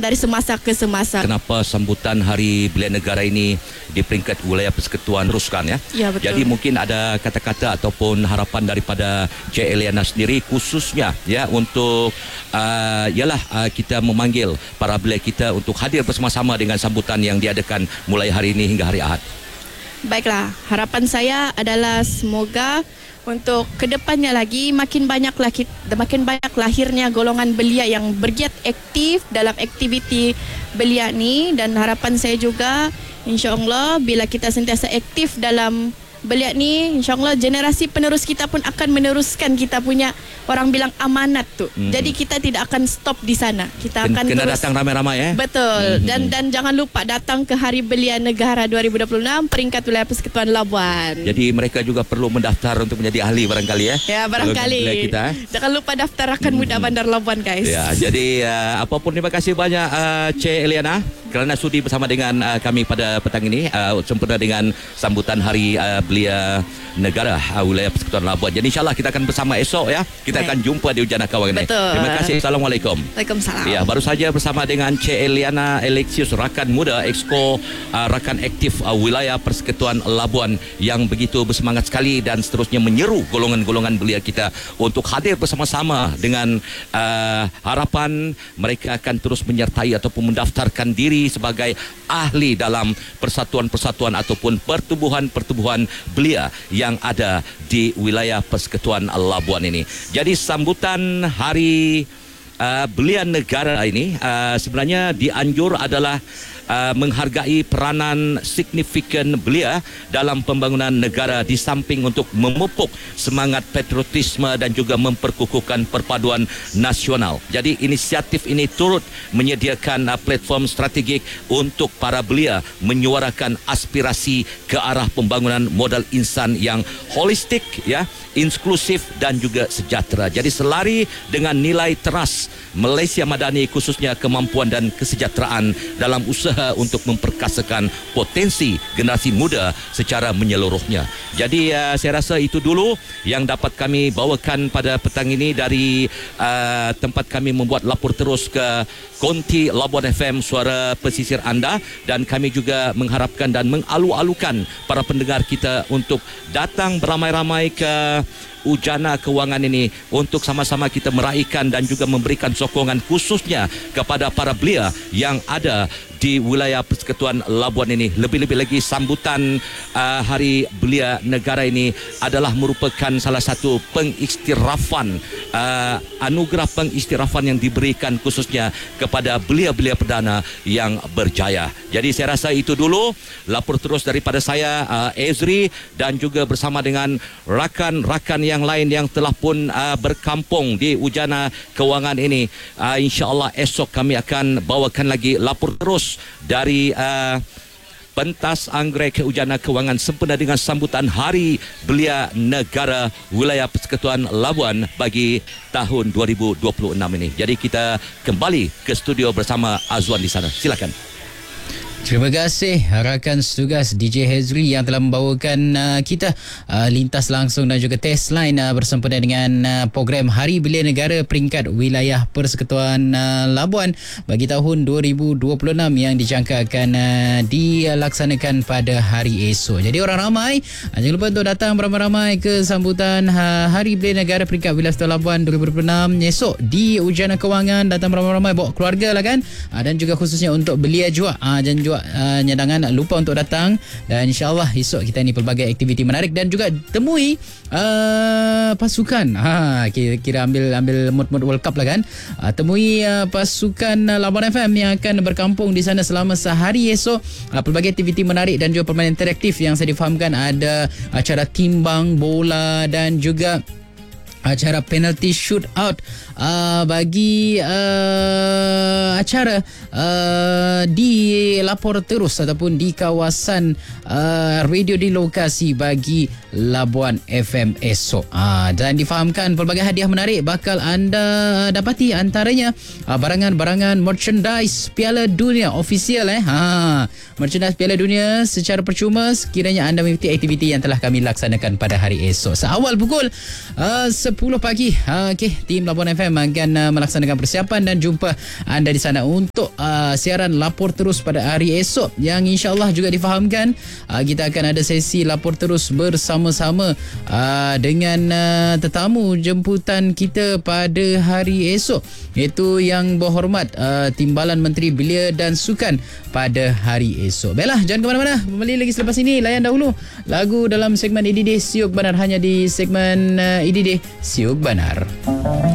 dari semasa ke semasa. Kenapa sambutan Hari Belia Negara ini di peringkat wilayah persekutuan teruskan ya? Ya, betul. Jadi mungkin ada kata-kata ataupun harapan daripada Cik Eliana sendiri khususnya ya untuk kita memanggil para belia kita untuk hadir bersama-sama dengan sambutan yang diadakan mulai hari ini hingga hari Ahad. Baiklah, harapan saya adalah semoga untuk kedepannya lagi makin banyak lahirnya golongan belia yang bergiat aktif dalam aktiviti belia ni, dan harapan saya juga insya-Allah bila kita sentiasa aktif dalam belia ni, insya-Allah generasi penerus kita pun akan meneruskan kita punya, orang bilang, amanat tu. Jadi kita tidak akan stop di sana. Kita akan kena terus datang ramai-ramai Betul. Dan jangan lupa datang ke Hari Belia Negara 2026 peringkat wilayah Persekutuan Labuan. Jadi mereka juga perlu mendaftar untuk menjadi ahli barangkali ya. Ya, barangkali. Kita, Jangan lupa daftar Rakan Muda Bandar Labuan, guys. Ya, jadi apapun, terima kasih banyak Cik Eliana kerana sudi bersama dengan kami pada petang ini sempena dengan sambutan Hari Belia Negara wilayah Persekutuan Labuan. Jadi insyaAllah kita akan bersama esok ya. Kita akan jumpa di Ujana Kawangan ini. Betul. Terima kasih. Assalamualaikum. Waalaikumsalam. Ya, baru saja bersama dengan Cik Eliana Alexius, Rakan Muda Exco Rakan Aktif wilayah Persekutuan Labuan yang begitu bersemangat sekali dan seterusnya menyeru golongan-golongan belia kita untuk hadir bersama-sama dengan harapan mereka akan terus menyertai ataupun mendaftarkan diri sebagai ahli dalam persatuan-persatuan ataupun pertubuhan-pertubuhan belia yang ada di wilayah Persekutuan Labuan ini. Jadi sambutan Hari Belia Negara ini sebenarnya dianjur adalah menghargai peranan signifikan belia dalam pembangunan negara di samping untuk memupuk semangat patriotisme dan juga memperkukuhkan perpaduan nasional. Jadi inisiatif ini turut menyediakan platform strategik untuk para belia menyuarakan aspirasi ke arah pembangunan modal insan yang holistik ya, inklusif dan juga sejahtera. Jadi selari dengan nilai teras Malaysia Madani, khususnya kemampuan dan kesejahteraan dalam usaha untuk memperkasakan potensi generasi muda secara menyeluruhnya. Jadi saya rasa itu dulu yang dapat kami bawakan pada petang ini dari tempat kami membuat lapor terus ke Konti Labuan FM, suara pesisir anda, dan kami juga mengharapkan dan mengalu-alukan para pendengar kita untuk datang beramai-ramai ke Ujana Kewangan ini untuk sama-sama kita meraihkan dan juga memberikan sokongan khususnya kepada para belia yang ada di wilayah Persekutuan Labuan ini. Lebih-lebih lagi sambutan Hari Belia Negara ini adalah merupakan salah satu pengistirafan, anugerah pengistirafan yang diberikan khususnya kepada belia-belia perdana yang berjaya. Jadi saya rasa itu dulu lapor terus daripada saya, Ezri, dan juga bersama dengan rakan-rakan yang lain yang telah pun berkampung di Ujana Kewangan ini. InsyaAllah esok kami akan bawakan lagi lapor terus dari pentas Anggrek Ujana Kewangan sempena dengan sambutan Hari Belia Negara wilayah Persekutuan Labuan bagi tahun 2026 ini. Jadi kita kembali ke studio bersama Azwan di sana. Silakan. Terima kasih rakan setugas DJ Hezri yang telah membawakan kita lintas langsung dan juga test line bersempena dengan program Hari Belia Negara peringkat wilayah Persekutuan Labuan bagi tahun 2026 yang dijangka akan dilaksanakan pada hari esok. Jadi orang ramai jangan lupa untuk datang beramai-ramai ke sambutan Hari Belia Negara peringkat wilayah Persekutuan Labuan 2026 esok di Ujana Kewangan. Datang beramai-ramai, bawa keluarga lah kan, dan juga khususnya untuk belia juga dan juga nyadangan lupa untuk datang, dan insyaAllah esok kita ni pelbagai aktiviti menarik dan juga temui pasukan kira ambil mood World Cup lah kan, temui pasukan Labuan FM yang akan berkampung di sana selama sehari esok. Pelbagai aktiviti menarik dan juga permainan interaktif yang saya difahamkan, ada acara timbang bola dan juga acara penalty shootout bagi acara di lapor terus ataupun di kawasan radio di lokasi bagi Labuan FM esok. Dan difahamkan pelbagai hadiah menarik bakal anda dapati, antaranya barangan-barangan merchandise Piala Dunia official merchandise Piala Dunia secara percuma sekiranya anda mengikuti aktiviti yang telah kami laksanakan pada hari esok. Seawal pukul 10 pagi, tim Labuan FM akan melaksanakan persiapan dan jumpa anda di sana untuk siaran Lapor Terus pada hari esok yang insyaAllah juga difahamkan kita akan ada sesi Lapor Terus bersama-sama dengan tetamu jemputan kita pada hari esok, iaitu Yang Berhormat Timbalan Menteri Belia dan Sukan pada hari esok. Baiklah, jangan ke mana-mana. Kembali lagi selepas ini, layan dahulu lagu dalam segmen IDD Siuk Banar, hanya di segmen IDD Siuk Banar.